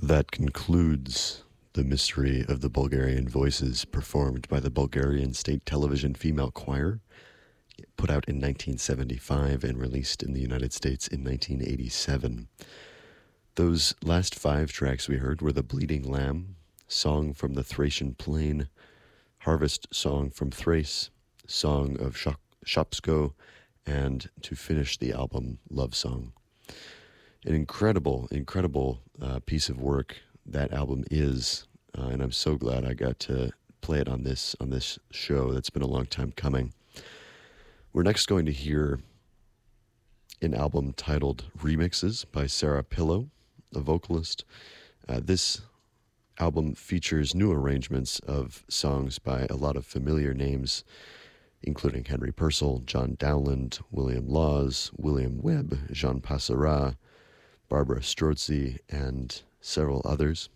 That concludes the mystery of the Bulgarian voices performed by the Bulgarian State Television Female Choir, put out in 1975 and released in the United States in 1987. Those last 5 tracks we heard were The Bleeding Lamb, Song from the Thracian Plain, Harvest Song from Thrace, Song of Shopsko, and to finish the album, Love Song. An incredible piece of work that album is, and I'm so glad I got to play it on this show. That's been a long time coming. We're next going to hear an album titled Remixes by Sarah Pillow, a vocalist. This album features new arrangements of songs by a lot of familiar names, including Henry Purcell, John Dowland, William Laws, William Webb, Jean Passera, Barbara Strozzi, and several others.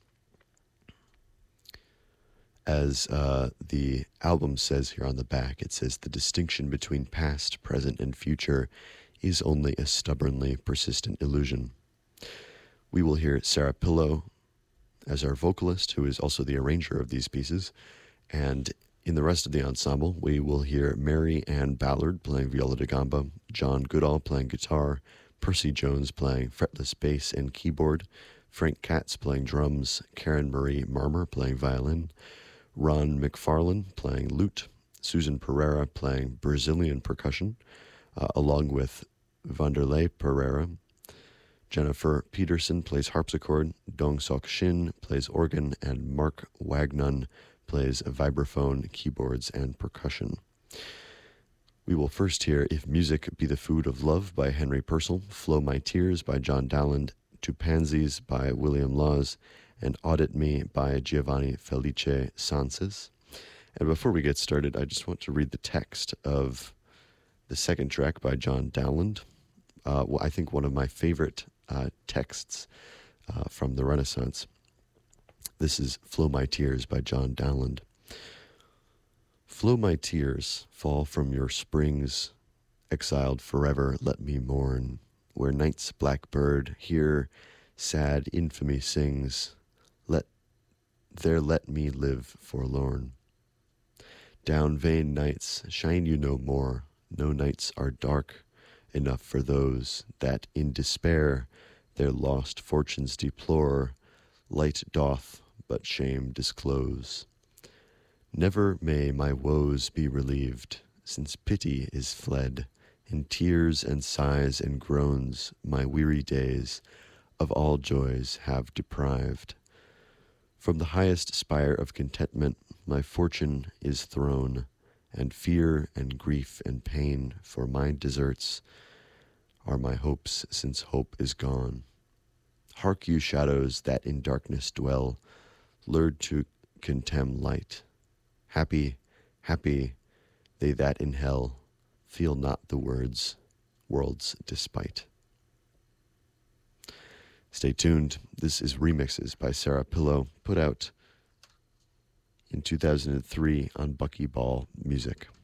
As the album says here on the back, it says, "The distinction between past, present, and future is only a stubbornly persistent illusion." We will hear Sarah Pillow as our vocalist, who is also the arranger of these pieces, and in the rest of the ensemble, we will hear Mary Ann Ballard playing viola da gamba, John Goodall playing guitar, Percy Jones playing fretless bass and keyboard, Frank Katz playing drums, Karen Marie Marmer playing violin, Ron McFarlane playing lute, Susan Pereira playing Brazilian percussion, along with Vanderlei Pereira. Jennifer Peterson plays harpsichord, Dong Sok Shin plays organ, and Mark Wagnon plays vibraphone, keyboards, and percussion. We will first hear If Music Be the Food of Love by Henry Purcell, Flow My Tears by John Dowland, To Pansies by William Laws, and Audit Me by Giovanni Felice Sances. And before we get started, I just want to read the text of the second track by John Dowland. I think one of my favorite texts from the Renaissance. This is Flow My Tears by John Dowland. Flow my tears, fall from your springs, exiled forever, let me mourn, where night's black bird here sad infamy sings, let me live forlorn. Down vain nights, shine you no more, no nights are dark enough for those that in despair their lost fortunes deplore, light doth but shame disclose. Never may my woes be relieved, since pity is fled, in tears and sighs and groans my weary days of all joys have deprived. From the highest spire of contentment my fortune is thrown, and fear and grief and pain for my deserts are my hopes, since hope is gone. Hark you shadows that in darkness dwell, lured to contemn light. Happy, happy, they that in hell feel not the world's despite. Stay tuned. This is Remixes by Sarah Pillow, put out in 2003 on Buckyball Music.